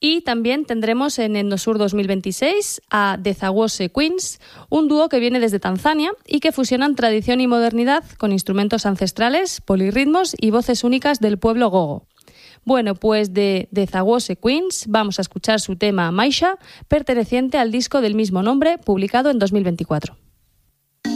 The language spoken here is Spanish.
Y también tendremos en Etnosur 2026 a The Zawose Queens, un dúo que viene desde Tanzania y que fusionan tradición y modernidad con instrumentos ancestrales, polirritmos y voces únicas del pueblo gogo. Bueno, pues de The Zawose Queens vamos a escuchar su tema Maisha, perteneciente al disco del mismo nombre, publicado en 2024.